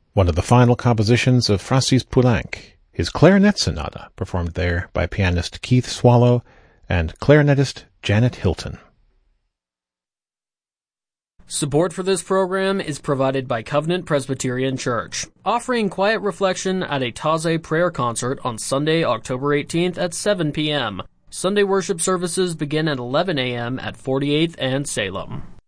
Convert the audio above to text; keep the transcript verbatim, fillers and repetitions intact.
one of the final compositions of Francis Poulenc, his Clarinet Sonata, performed there by pianist Keith Swallow and clarinetist Janet Hilton. Support for this program is provided by Covenant Presbyterian Church, offering quiet reflection at a Taizé prayer concert on Sunday, October eighteenth at seven p.m. Sunday worship services begin at eleven a.m. at forty-eighth and Salem.